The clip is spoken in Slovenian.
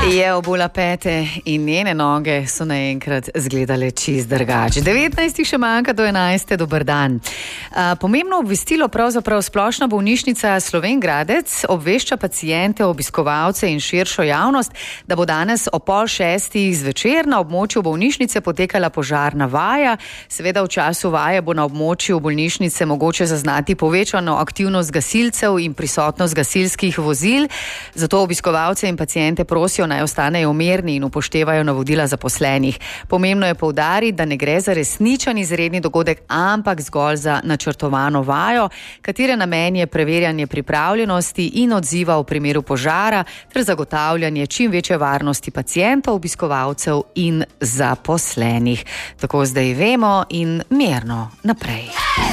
Je obula pete in njene noge so naenkrat izgledale čist drugače. 19 še manjka do 11. Dober dan. Pomembno obvestilo, pravzaprav Splošna bolnišnica Slovenj Gradec obvešča paciente, obiskovalce in širšo javnost, da bo danes o 5:30 zvečer na območju bolnišnice potekala požarna vaja. Seveda v času vaje bo na območju bolnišnice mogoče zaznati povečano aktivnost gasilcev in prisotnost gasilskih vozil. Zato obiskovalce in paciente prosijo, naj ostanejo mirni in upoštevajo navodila zaposlenih. Pomembno je poudariti, da ne gre za resničen izredni dogodek, ampak zgolj za načrtovano vajo, katere namen je preverjanje pripravljenosti in odziva v primeru požara ter zagotavljanje čim večje varnosti pacientov, obiskovalcev in zaposlenih. Tako zdaj vemo in mirno naprej.